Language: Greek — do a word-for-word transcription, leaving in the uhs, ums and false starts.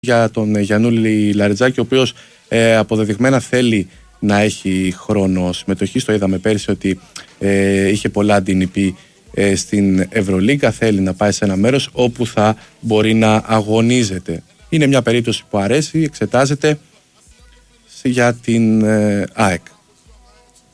για τον Γιαννούλη Λαρετζάκη, ο οποίος ε, αποδεδειγμένα θέλει να έχει χρόνο συμμετοχής. Το είδαμε πέρυσι ότι ε, είχε πολλά αντινυπή ε, στην Ευρωλίγκα. Θέλει να πάει σε ένα μέρος όπου θα μπορεί να αγωνίζεται. Είναι μια περίπτωση που αρέσει, εξετάζεται για την ε, ΑΕΚ.